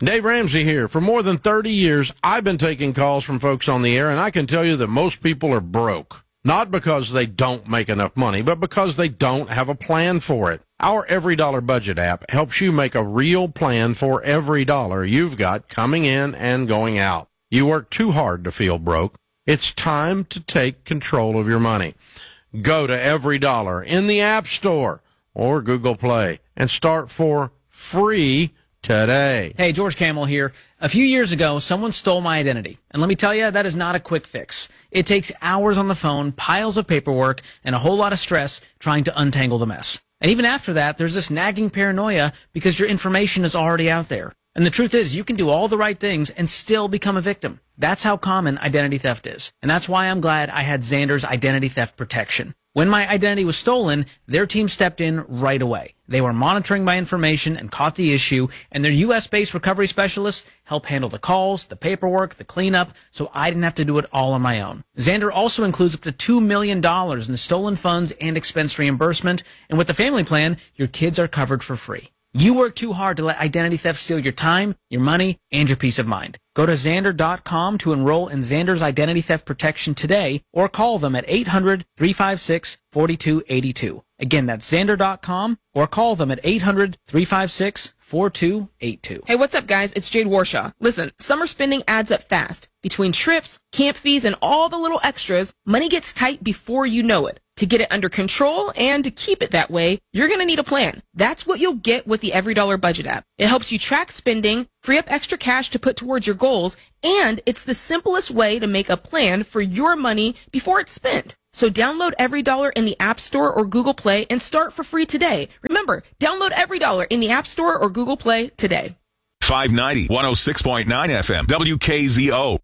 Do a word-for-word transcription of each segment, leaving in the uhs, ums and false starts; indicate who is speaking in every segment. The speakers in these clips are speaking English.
Speaker 1: Dave Ramsey here. For more than thirty years, I've been taking calls from folks on the air, and I can tell you that most people are broke. Not because they don't make enough money, but because they don't have a plan for it. Our Every Dollar Budget app helps you make a real plan for every dollar you've got coming in and going out. You work too hard to feel broke. It's time to take control of your money. Go to Every Dollar in the App Store or Google Play and start for free today.
Speaker 2: Hey, George Camel here. A few years ago, someone stole my identity. And let me tell you, that is not a quick fix. It takes hours on the phone, piles of paperwork, and a whole lot of stress trying to untangle the mess. And even after that, there's this nagging paranoia because your information is already out there. And the truth is, you can do all the right things and still become a victim. That's how common identity theft is. And that's why I'm glad I had Xander's Identity Theft Protection. When my identity was stolen, their team stepped in right away. They were monitoring my information and caught the issue, and their U S-based recovery specialists helped handle the calls, the paperwork, the cleanup, so I didn't have to do it all on my own. Xander also includes up to two million dollars in stolen funds and expense reimbursement, and with the family plan, your kids are covered for free. You work too hard to let identity theft steal your time, your money, and your peace of mind. Go to Xander dot com to enroll in Xander's Identity Theft Protection today, or call them at eight hundred, three five six, four two eight two. Again, that's Xander dot com, or call them at eight hundred, three five six, four two eight two.
Speaker 3: Hey, what's up, guys? It's Jade Warshaw. Listen, summer spending adds up fast. Between trips, camp fees, and all the little extras, money gets tight before you know it. To get it under control and to keep it that way, you're going to need a plan. That's what you'll get with the Every Dollar Budget app. It helps you track spending, free up extra cash to put towards your goals, and it's the simplest way to make a plan for your money before it's spent. So download Every Dollar in the App Store or Google Play and start for free today. Remember, download Every Dollar in the App Store or Google Play today.
Speaker 4: five ninety, one oh six point nine F M, W K Z O.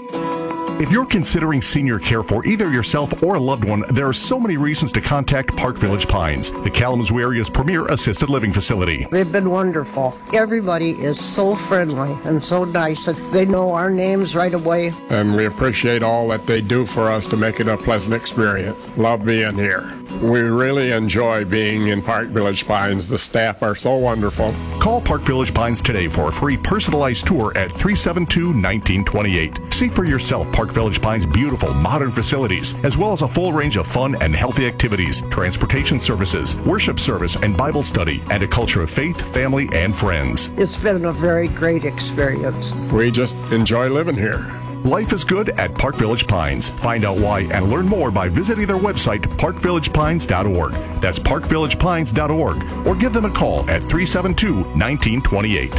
Speaker 5: If you're considering senior care for either yourself or a loved one, there are so many reasons to contact Park Village Pines, the Kalamazoo area's premier assisted living facility.
Speaker 6: They've been wonderful. Everybody is so friendly and so nice that they know our names right away.
Speaker 7: And we appreciate all that they do for us to make it a pleasant experience. Love being here. We really enjoy being in Park Village Pines. The staff are so wonderful.
Speaker 5: Call Park Village Pines today for a free personalized tour at three seven two, one nine two eight. See for yourself Park Village Pines' beautiful modern facilities, as well as a full range of fun and healthy activities, transportation services, worship service and Bible study, and a culture of faith, family, and friends.
Speaker 6: It's been a very great experience.
Speaker 7: We just enjoy living here.
Speaker 5: Life is good at Park Village Pines. Find out why and learn more by visiting their website, park village pines dot org. That's park village pines dot org, or give them a call at three seven two, one nine two eight.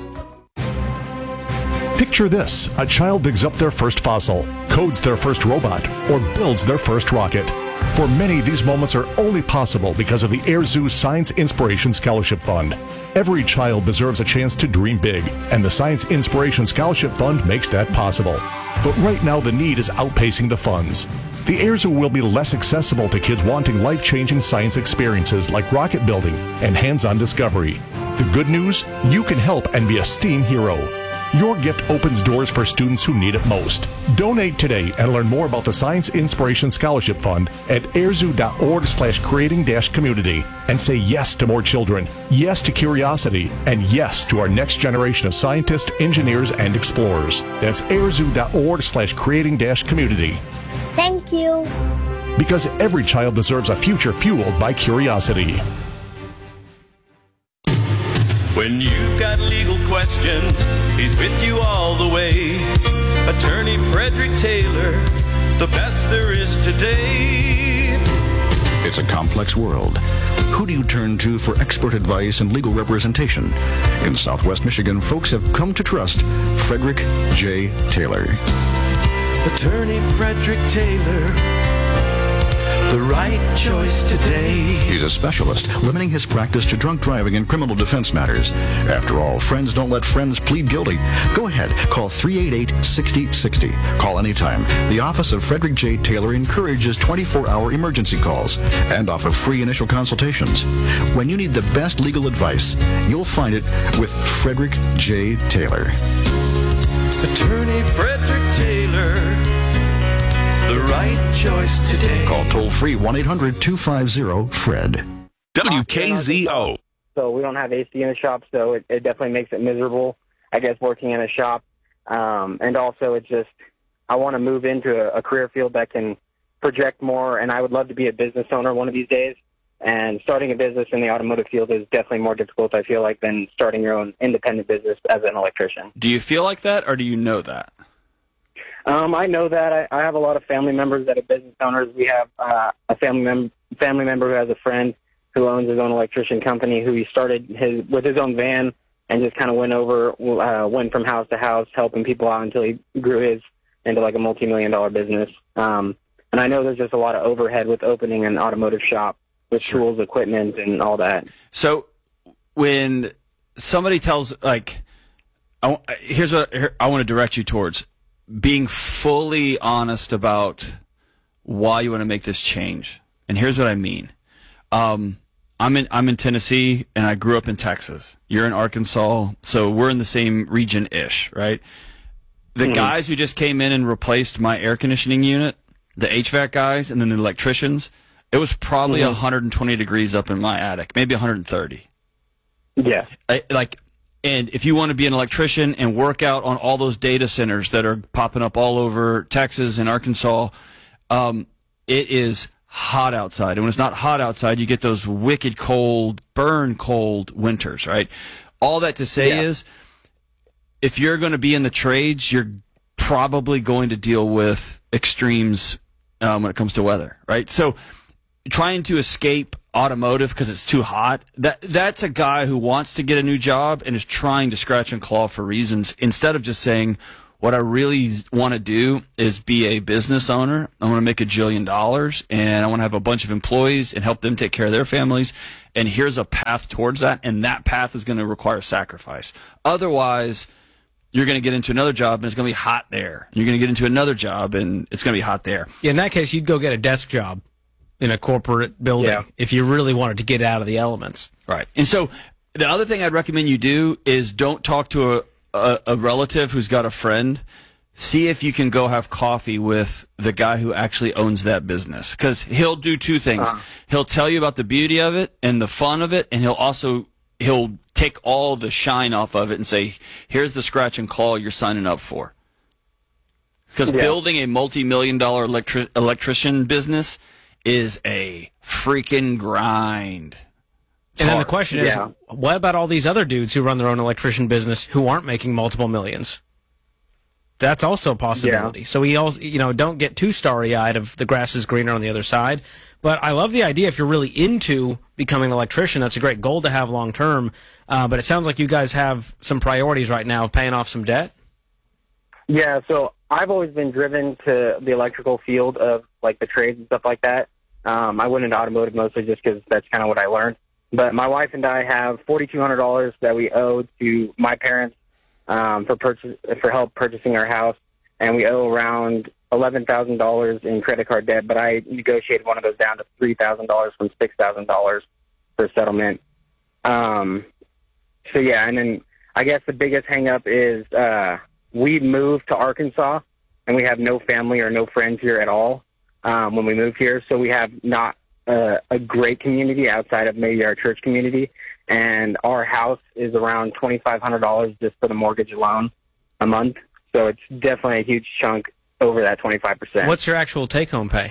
Speaker 5: Picture this. A child digs up their first fossil, codes their first robot, or builds their first rocket. For many, these moments are only possible because of the Air Zoo Science Inspiration Scholarship Fund. Every child deserves a chance to dream big, and the Science Inspiration Scholarship Fund makes that possible. But right now, the need is outpacing the funds. The Air Zoo will be less accessible to kids wanting life-changing science experiences like rocket building and hands-on discovery. The good news? You can help and be a STEAM hero. Your gift opens doors for students who need it most. Donate today and learn more about the Science Inspiration Scholarship Fund at airzoo.org slash creating dash community and say yes to more children, yes to curiosity, and yes to our next generation of scientists, engineers, and explorers. That's airzoo.org slash creating dash community.
Speaker 8: Thank you.
Speaker 5: Because every child deserves a future fueled by curiosity.
Speaker 9: When you've got legal questions, he's with you all the way. Attorney Frederick Taylor, the best there is today.
Speaker 10: It's a complex world. Who do you turn to for expert advice and legal representation? In Southwest Michigan, folks have come to trust Frederick J. Taylor.
Speaker 9: Attorney Frederick Taylor, the right choice today.
Speaker 10: He's a specialist, limiting his practice to drunk driving and criminal defense matters. After all, friends don't let friends plead guilty. Go ahead, call three eight eight, six oh six oh. Call anytime. The Office of Frederick J. Taylor encourages twenty-four hour emergency calls and offer free initial consultations. When you need the best legal advice, you'll find it with Frederick J. Taylor.
Speaker 9: Attorney Frederick Taylor, the right choice today.
Speaker 10: Call toll-free one eight hundred, two five zero, F R E D.
Speaker 4: W K Z O.
Speaker 11: So we don't have A C in the shop, so it, it definitely makes it miserable.
Speaker 8: I guess, working in a shop. Um, and also it's just, I want to move into a, a career field that can project more, and I would love to be a business owner one of these days. And starting a business in the automotive field is definitely more difficult, I feel like, than starting your own independent business as an electrician.
Speaker 11: Do you feel like that, or do you know that?
Speaker 8: Um, I know that. I, I have a lot of family members that are business owners. We have uh, a family, mem- family member who has a friend who owns his own electrician company, who he started his with his own van and just kind of went over, uh, went from house to house, helping people out until he grew his into like a multi-million dollar business. Um, and I know there's just a lot of overhead with opening an automotive shop with sure. tools, equipment, and all that.
Speaker 11: So when somebody tells, like, I, here's what here, I want to direct you towards, being fully honest about why you want to make this change. And here's what I mean. Um, I'm in I'm in Tennessee, and I grew up in Texas. You're in Arkansas, so we're in the same region-ish, right? The mm-hmm. guys who just came in and replaced my air conditioning unit, the H V A C guys, and then the electricians, it was probably mm-hmm. one hundred twenty degrees up in my attic, maybe one hundred thirty.
Speaker 8: Yeah.
Speaker 11: I, like, and if you want to be an electrician and work out on all those data centers that are popping up all over Texas and Arkansas, um, it is hot outside. And when it's not hot outside, you get those wicked cold, burn cold winters, right? All that to say yeah. is, if you're going to be in the trades, you're probably going to deal with extremes um, when it comes to weather, right? So trying to escape automotive because it's too hot, that that's a guy who wants to get a new job and is trying to scratch and claw for reasons, instead of just saying, what I really want to do is be a business owner. I want to make a jillion dollars, and I want to have a bunch of employees and help them take care of their families. And here's a path towards that, and that path is going to require sacrifice. Otherwise, you're going to get into another job, and it's going to be hot there. You're going to get into another job, and it's going to be hot there.
Speaker 2: Yeah, in that case, you'd go get a desk job in a corporate building yeah. if you really wanted to get out of the elements.
Speaker 11: Right. And so the other thing I'd recommend you do is don't talk to a A, a relative who's got a friend. See if you can go have coffee with the guy who actually owns that business, because he'll do two things. Uh-huh. He'll tell you about the beauty of it and the fun of it, and he'll also he'll take all the shine off of it and say, here's the scratch and claw you're signing up for. Because yeah. building a multi-million dollar electri- electrician business is a freaking grind.
Speaker 2: It's and hard. Then the question is, yeah. what about all these other dudes who run their own electrician business who aren't making multiple millions? That's also a possibility. Yeah. So we also, you know, don't get too starry-eyed of the grass is greener on the other side. But I love the idea. If you're really into becoming an electrician, that's a great goal to have long-term. Uh, but it sounds like you guys have some priorities right now, paying off some debt.
Speaker 8: Yeah, so I've always been driven to the electrical field of, like, the trades and stuff like that. Um, I went into automotive mostly just because that's kind of what I learned. But my wife and I have four thousand two hundred dollars that we owe to my parents um, for purchase for help purchasing our house, and we owe around eleven thousand dollars in credit card debt. But I negotiated one of those down to three thousand dollars from six thousand dollars for settlement. Um, so yeah, and then I guess the biggest hang up is uh, we moved to Arkansas, and we have no family or no friends here at all um, when we moved here. So we have not Uh, a great community outside of maybe our church community, and our house is around twenty-five hundred dollars just for the mortgage alone a month, so it's definitely a huge chunk over that twenty-five percent.
Speaker 2: What's your actual take-home pay?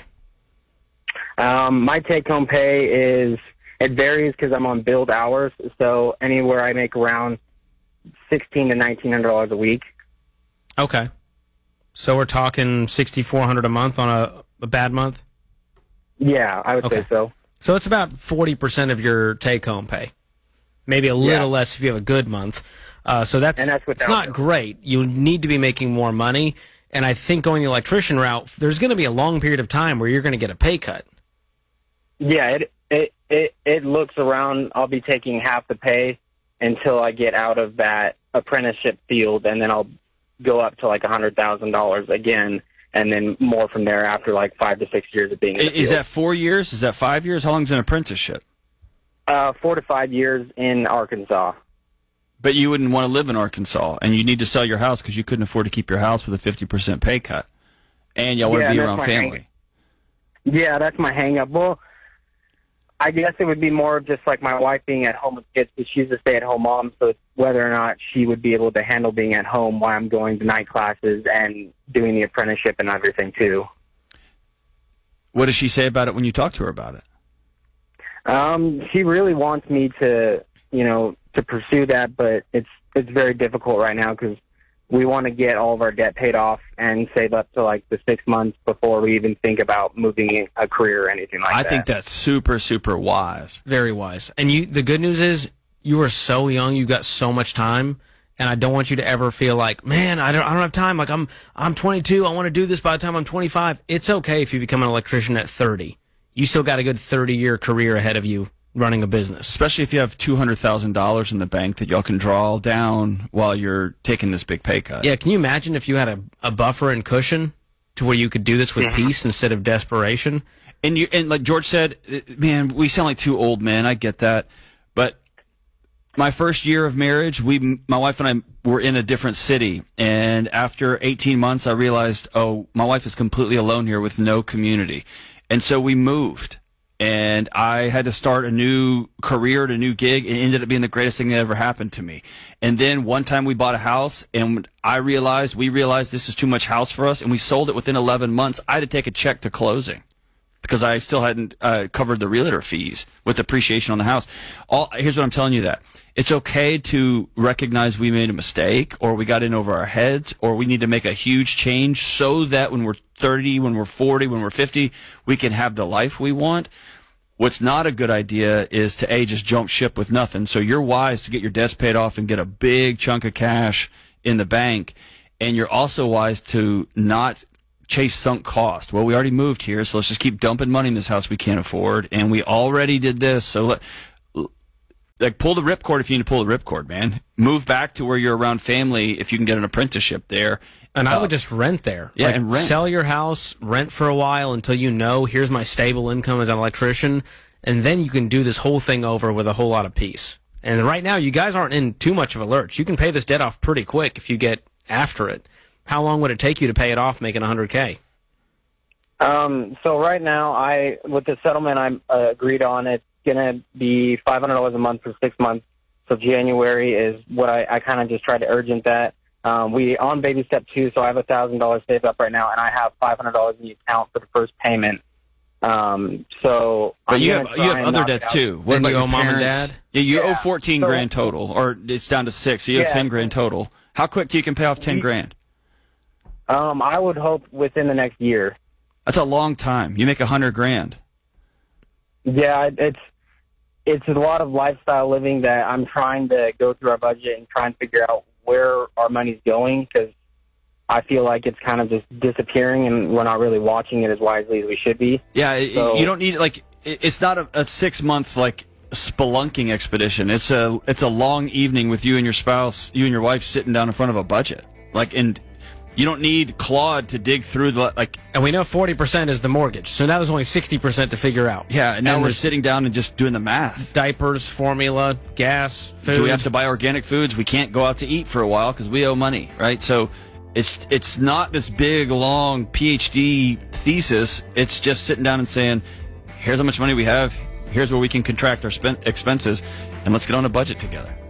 Speaker 8: Um, my take-home pay is, it varies because I'm on billed hours, so anywhere I make around sixteen to nineteen hundred dollars a week.
Speaker 2: Okay. So we're talking sixty-four hundred dollars a month on a, a bad month?
Speaker 8: Yeah, I would okay. say so.
Speaker 2: So it's about forty percent of your take-home pay. Maybe a little
Speaker 8: yeah.
Speaker 2: less if you have a good month. Uh, so that's,
Speaker 8: and that's
Speaker 2: it's not great. You need to be making more money. And I think going the electrician route, there's going to be a long period of time where you're going to get a pay cut.
Speaker 8: Yeah, it, it, it, it looks around. I'll be taking half the pay until I get out of that apprenticeship field, and then I'll go up to like one hundred thousand dollars again. And then more from there after like five to six years of being in the
Speaker 11: Is
Speaker 8: field.
Speaker 11: that four years? Is that five years? How long is an apprenticeship?
Speaker 8: Uh, four to five years in Arkansas.
Speaker 11: But you wouldn't want to live in Arkansas, and you need to sell your house because you couldn't afford to keep your house with a fifty percent pay cut. And y'all want
Speaker 8: yeah,
Speaker 11: to be around family.
Speaker 8: Hang- yeah, that's my hang-up. Well, I guess it would be more of just like my wife being at home with kids, because she's a stay-at-home mom, so it's whether or not she would be able to handle being at home while I'm going to night classes and doing the apprenticeship and everything, too.
Speaker 11: What does she say about it when you talk to her about it?
Speaker 8: Um, she really wants me to, you know, to pursue that, but it's it's very difficult right now because we want to get all of our debt paid off and save up to like the six months before we even think about moving in a career or anything like
Speaker 11: I
Speaker 8: that.
Speaker 11: think that's super, super wise.
Speaker 2: Very wise. And you, the good news is you are so young, you've got so much time, and I don't want you to ever feel like, man, I don't, I don't have time. Like I'm, I'm twenty-two. I want to do this by the time I'm twenty-five. It's okay if you become an electrician at thirty. You still got a good thirty-year career ahead of you running a business.
Speaker 11: Especially if you have two hundred thousand dollars in the bank that y'all can draw down while you're taking this big pay cut.
Speaker 2: Yeah, can you imagine if you had a, a buffer and cushion to where you could do this with
Speaker 8: Mm-hmm.
Speaker 2: peace instead of desperation?
Speaker 11: And you and like George said, man, we sound like two old men. I get that. But my first year of marriage, we, my wife and I were in a different city. And after eighteen months, I realized, oh, my wife is completely alone here with no community. And so we moved. And I had to start a new career at a new gig. It ended up being the greatest thing that ever happened to me. And then one time we bought a house, and I realized, we realized this is too much house for us, and we sold it within eleven months. I had to take a check to closing because I still hadn't uh, covered the realtor fees with appreciation on the house. All, here's what I'm telling you that. It's okay to recognize we made a mistake, or we got in over our heads, or we need to make a huge change so that when we're thirty, when we're forty, when we're fifty, we can have the life we want. What's not a good idea is to, A, just jump ship with nothing. So you're wise to get your debts paid off and get a big chunk of cash in the bank. And you're also wise to not chase sunk cost. Well, we already moved here, so let's just keep dumping money in this house we can't afford. And we already did this, so let, like, pull the ripcord if you need to pull the ripcord, man. Move back to where you're around family if you can get an apprenticeship there.
Speaker 2: And
Speaker 11: uh,
Speaker 2: I would just rent there.
Speaker 11: Yeah,
Speaker 2: like,
Speaker 11: and rent.
Speaker 2: Sell your house, rent for a while until you know, here's my stable income as an electrician, and then you can do this whole thing over with a whole lot of peace. And right now, you guys aren't in too much of a lurch. You can pay this debt off pretty quick if you get after it. How long would it take you to pay it off making one hundred K?
Speaker 8: Um, so right now, I with the settlement I uh, agreed on, it's going to be five hundred dollars a month for six months. So January is what I, I kind of just tried to urgent that. Um, we on baby step two, so I have one thousand dollars saved up right now, and I have five hundred dollars in the account for the first payment. Um, so,
Speaker 11: but
Speaker 8: I'm
Speaker 11: you
Speaker 8: gonna
Speaker 11: have
Speaker 8: try
Speaker 11: you have
Speaker 8: and
Speaker 11: other
Speaker 8: knock
Speaker 11: debt
Speaker 8: it out.
Speaker 11: too. What
Speaker 2: Then
Speaker 11: about
Speaker 2: you
Speaker 11: your
Speaker 2: owe mom and
Speaker 11: parents?
Speaker 2: dad?
Speaker 11: Yeah, you
Speaker 8: Yeah,
Speaker 11: owe fourteen
Speaker 8: so-
Speaker 11: grand total, or it's down to six. So you have
Speaker 8: Yeah.
Speaker 11: ten grand total. How quick do you can pay off ten grand?
Speaker 8: Um, I would hope within the next year.
Speaker 11: That's a long time. You make a hundred grand.
Speaker 8: Yeah, it's it's a lot of lifestyle living that I'm trying to go through our budget and try and figure out where our money's going, because I feel like it's kind of just disappearing and we're not really watching it as wisely as we should be.
Speaker 11: Yeah, it-
Speaker 8: So-
Speaker 11: you don't need like it- it's not a, a six month like spelunking expedition. It's a it's a long evening with you and your spouse, you and your wife sitting down in front of a budget. Like, and you don't need Claude to dig through the like.
Speaker 2: And we know forty percent is the mortgage, so now there's only sixty percent to figure out.
Speaker 11: Yeah, and now
Speaker 2: And
Speaker 11: we're
Speaker 2: there's
Speaker 11: sitting down and just doing the math.
Speaker 2: diapers, formula, gas, food.
Speaker 11: Do we have to buy organic foods? We can't go out to eat for a while because we owe money, right? So it's it's not this big long P H D thesis. It's just sitting down and saying, here's how much money we have. Here's where we can contract our spend expenses, and let's get on a budget together.